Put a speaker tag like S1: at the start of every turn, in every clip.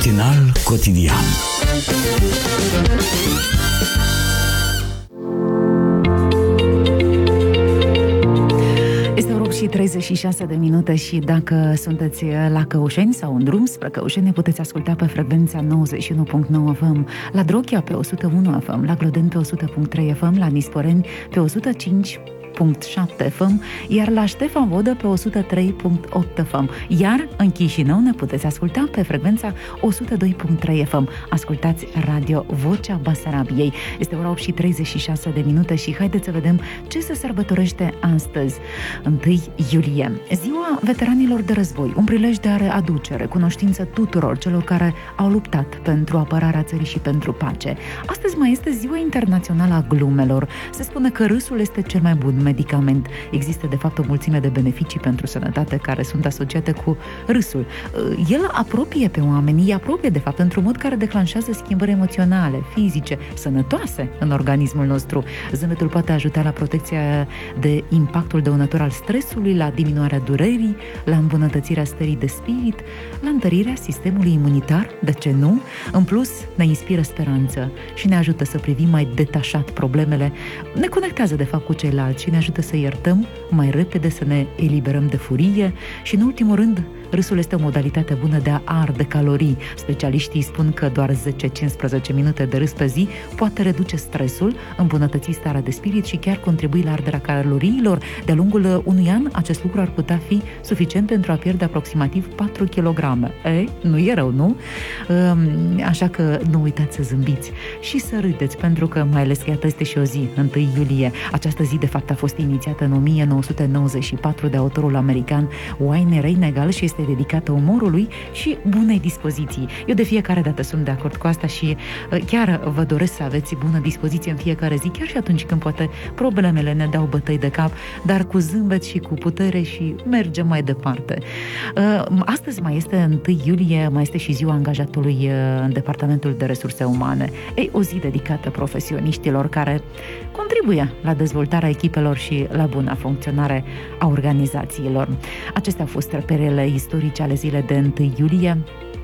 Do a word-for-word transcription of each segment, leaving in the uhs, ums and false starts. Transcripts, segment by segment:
S1: Matinal Cotidian.
S2: Este opt și treizeci și șase de minute și dacă sunteți la Căușeni sau în drum spre Căușeni, ne puteți asculta pe frecvența nouăzeci și unu virgulă nouă F M, la Drochia pe o sută unu F M, la Glodeni pe o sută virgulă trei F M, la Nisporeni pe o sută cinci virgulă șapte F M, iar la Ștefan Vodă pe o sută trei virgulă opt F M. Iar în Chișinău ne puteți asculta pe frecvența o sută doi virgulă trei F M. Ascultați Radio Vocea Basarabiei. Este ora opt și treizeci și șase de minute și haideți să vedem ce se sărbătorește astăzi, întâi iulie. Ziua Veteranilor de Război, un prilej de a aduce recunoștință tuturor celor care au luptat pentru apărarea țării și pentru pace. Astăzi mai este Ziua Internațională a Glumelor. Se spune că râsul este cel mai bun medicament. Există, de fapt, o mulțime de beneficii pentru sănătate care sunt asociate cu râsul. El apropie pe oameni, îi apropie, de fapt, într-un mod care declanșează schimbări emoționale, fizice, sănătoase în organismul nostru. Zâmbetul poate ajuta la protecția de impactul dăunător al stresului, la diminuarea durerii, la îmbunătățirea stării de spirit, la întărirea sistemului imunitar, de ce nu? În plus, ne inspiră speranță și ne ajută să privim mai detașat problemele, ne conectează, de fapt, cu ceilalți și ne ajută să iertăm mai repede, să ne eliberăm de furie și, în ultimul rând, râsul este o modalitate bună de a arde calorii. Specialiștii spun că doar zece-cincisprezece minute de râs pe zi poate reduce stresul, îmbunătăți starea de spirit și chiar contribui la arderea caloriilor. De-a lungul unui an, acest lucru ar putea fi suficient pentru a pierde aproximativ patru kilograme. Ei, nu e rău, nu? Așa că nu uitați să zâmbiți și să râdeți, pentru că, mai ales că iată, este și o zi, întâi iulie. Această zi, de fapt, a fost inițiată în o mie nouă sute nouăzeci și patru de autorul american Wayne Reinegal și este dedicată umorului și bunei dispoziții. Eu de fiecare dată sunt de acord cu asta și chiar vă doresc să aveți bună dispoziție în fiecare zi, chiar și atunci când poate problemele ne dau bătăi de cap, dar cu zâmbet și cu putere și mergem mai departe. Astăzi mai este întâi iulie, mai este și ziua angajatului în Departamentul de Resurse Umane. Ei, o zi dedicată profesioniștilor care contribuie la dezvoltarea echipelor și la buna funcționare a organizațiilor. Acestea au fost reperele istorice ale zilei de întâi iulie.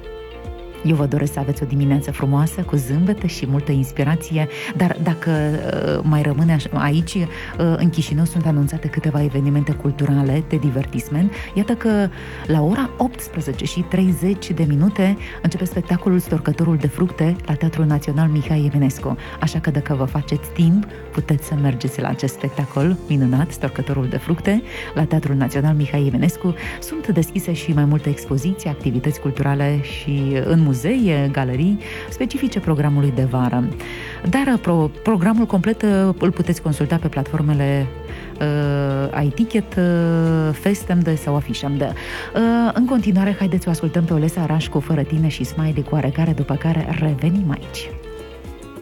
S2: Eu vă doresc să aveți o dimineață frumoasă, cu zâmbete și multă inspirație, dar dacă uh, mai rămâne aici, uh, în Chișinău sunt anunțate câteva evenimente culturale de divertisment. Iată că la ora optsprezece și treizeci de minute începe spectacolul Storcătorul de fructe la Teatrul Național Mihai Eminescu. Așa că dacă vă faceți timp, puteți să mergeți la acest spectacol minunat, Storcătorul de fructe, la Teatrul Național Mihai Eminescu. Sunt deschise și mai multe expoziții, activități culturale și în muzee, galerii specifice programului de vară. Dar pro, programul complet îl puteți consulta pe platformele uh, iTicket, uh, Festemde sau Afișemde. Uh, în continuare, haideți să o ascultăm pe Olesa Araș cu Fără tine și Smiley cu Oarecare, după care revenim aici.